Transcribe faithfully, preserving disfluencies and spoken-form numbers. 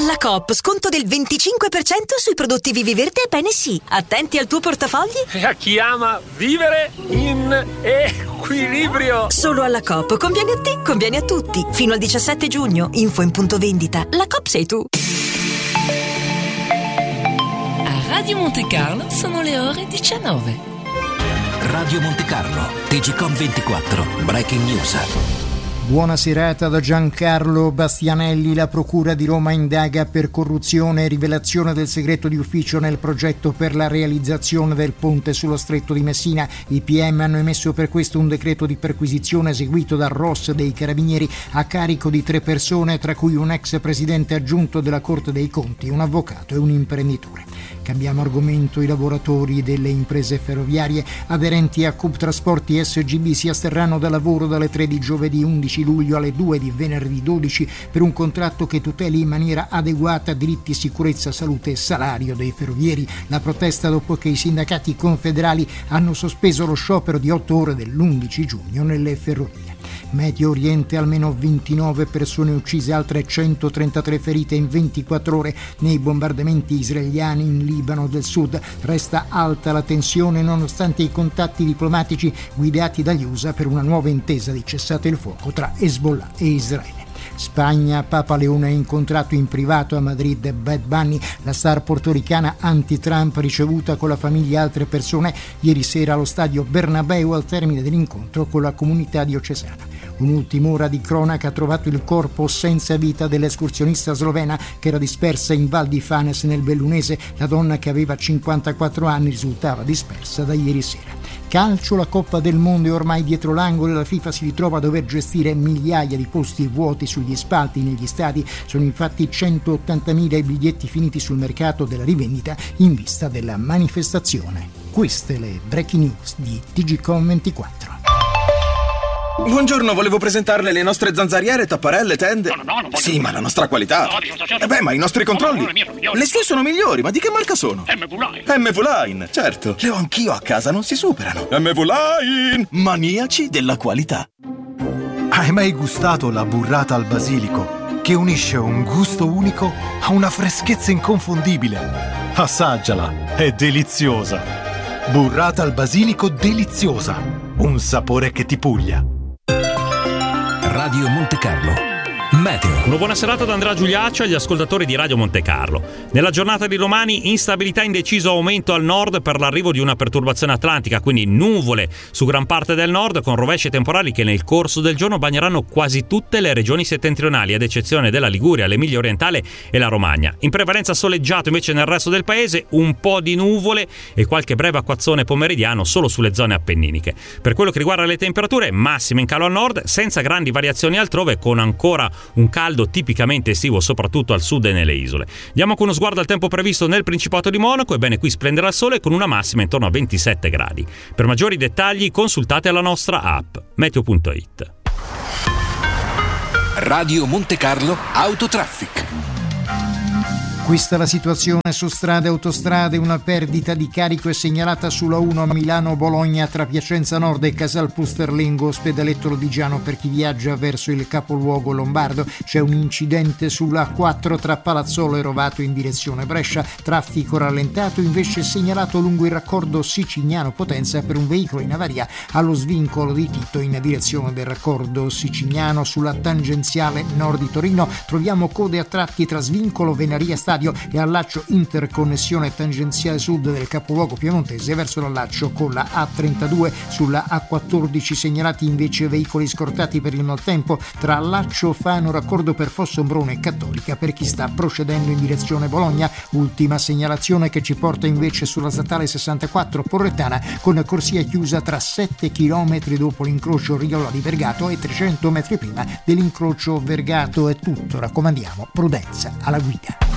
Alla Coop, sconto del venticinque per cento sui prodotti Vivi Verde e Bene Sì. Attenti al tuo portafogli. E a chi ama vivere in equilibrio. Solo alla Coop. Conviene a te, conviene a tutti. Fino al diciassette giugno. Info in punto vendita. La Coop sei tu. A Radio Monte Carlo sono le ore diciannove. Radio Monte Carlo, T G Com ventiquattro, Breaking News. Buona serata da Giancarlo Bastianelli. La Procura di Roma indaga per corruzione e rivelazione del segreto di ufficio nel progetto per la realizzazione del ponte sullo Stretto di Messina. I P M hanno emesso per questo un decreto di perquisizione eseguito dal R O S dei Carabinieri a carico di tre persone, tra cui un ex presidente aggiunto della Corte dei Conti, un avvocato e un imprenditore. Cambiamo argomento. I lavoratori delle imprese ferroviarie aderenti a Coop Trasporti S G B si asterranno da lavoro dalle tre di giovedì undici luglio alle due di venerdì dodici per un contratto che tuteli in maniera adeguata diritti, sicurezza, salute e salario dei ferrovieri. La protesta dopo che i sindacati confederali hanno sospeso lo sciopero di otto ore dell'undici giugno nelle ferrovie. Medio Oriente, almeno ventinove persone uccise, altre centotrentatré ferite in ventiquattro ore nei bombardamenti israeliani in Libano del Sud. Resta alta la tensione nonostante i contatti diplomatici guidati dagli U S A per una nuova intesa di cessate il fuoco tra Hezbollah e Israele. Spagna, Papa Leone ha incontrato in privato a Madrid Bad Bunny, la star portoricana anti-Trump ricevuta con la famiglia e altre persone ieri sera allo stadio Bernabéu al termine dell'incontro con la comunità diocesana. Un'ultima ora di cronaca ha trovato il corpo senza vita dell'escursionista slovena che era dispersa in Val di Fanes nel Bellunese. La donna, che aveva cinquantaquattro anni, risultava dispersa da ieri sera. Calcio, la Coppa del Mondo è ormai dietro l'angolo e la FIFA si ritrova a dover gestire migliaia di posti vuoti sugli spalti negli stadi. Sono infatti centottantamila i biglietti finiti sul mercato della rivendita in vista della manifestazione. Queste le breaking news di T G Com ventiquattro. Buongiorno, volevo presentarle le nostre zanzariere, tapparelle, tende. No, no, no, non voglio. Sì, ma la nostra qualità. No, dico, certo. Eh beh, ma i nostri controlli. No, no, le mie sono migliori. Le sue sono migliori, ma di che marca sono? M V Line. M V Line, certo. Le ho anch'io a casa, non si superano. M V Line, maniaci della qualità. Hai mai gustato la burrata al basilico, che unisce un gusto unico a una freschezza inconfondibile? Assaggiala, è deliziosa. Burrata al basilico deliziosa, un sapore che ti puglia. Radio Monte Carlo. Meteo. Una buona serata da Andrea Giuliaccio e agli ascoltatori di Radio Monte Carlo. Nella giornata di domani instabilità in deciso aumento al nord per l'arrivo di una perturbazione atlantica, quindi nuvole su gran parte del nord con rovesci temporali che nel corso del giorno bagneranno quasi tutte le regioni settentrionali, ad eccezione della Liguria, l'Emilia Orientale e la Romagna. In prevalenza soleggiato invece nel resto del paese, un po' di nuvole e qualche breve acquazzone pomeridiano solo sulle zone appenniniche. Per quello che riguarda le temperature, massime in calo al nord, senza grandi variazioni altrove, con ancora un caldo tipicamente estivo soprattutto al sud e nelle isole. Diamo con uno sguardo al tempo previsto nel Principato di Monaco. Ebbene, qui splenderà il sole con una massima intorno a ventisette gradi. Per maggiori dettagli consultate la nostra app meteo punto it. Radio Monte Carlo Autotraffic. Questa è la situazione su strade e autostrade. Una perdita di carico è segnalata sulla uno a Milano-Bologna tra Piacenza Nord e Casal Pusterlengo, Ospedaletto Lodigiano per chi viaggia verso il capoluogo lombardo. C'è un incidente sulla A quattro tra Palazzolo e Rovato in direzione Brescia, traffico rallentato invece segnalato lungo il raccordo Sicignano-Potenza per un veicolo in avaria allo svincolo di Tito in direzione del raccordo Sicignano. Sulla tangenziale nord di Torino troviamo code a tratti tra svincolo Venaria Stadio e allaccio interconnessione tangenziale sud del capoluogo piemontese verso l'allaccio con la A trentadue. Sulla A quattordici segnalati invece veicoli scortati per il maltempo tra allaccio Fano, raccordo per Fossombrone e Cattolica per chi sta procedendo in direzione Bologna. Ultima segnalazione che ci porta invece sulla statale sessantaquattro Porrettana con corsia chiusa tra sette chilometri dopo l'incrocio Riola di Vergato e trecento metri prima dell'incrocio Vergato. È tutto, raccomandiamo prudenza alla guida.